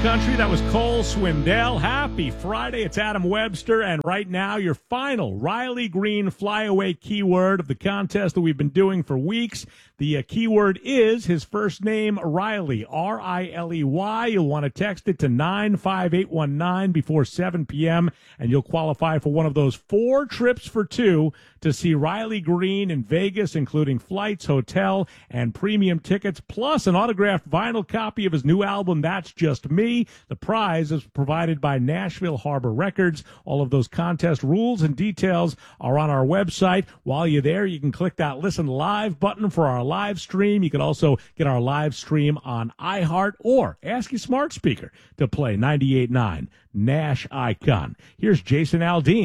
Country. That was Cole Swindell. Happy Friday. It's Adam Webster. And right now, your final Riley Green flyaway keyword of the contest that we've been doing for weeks. The keyword is his first name, Riley, R-I-L-E-Y. You'll want to text it to 95819 before 7 p.m., and you'll qualify for one of those 4 trips for 2 to see Riley Green in Vegas, including flights, hotel, and premium tickets, plus an autographed vinyl copy of his new album, That's Just Me. The prize is provided by Nashville Harbor Records. All of those contest rules and details are on our website. While you're there, you can click that Listen Live button for our live stream. You can also get our live stream on iHeart or ask your smart speaker to play 98.9 Nash Icon. Here's Jason Aldean.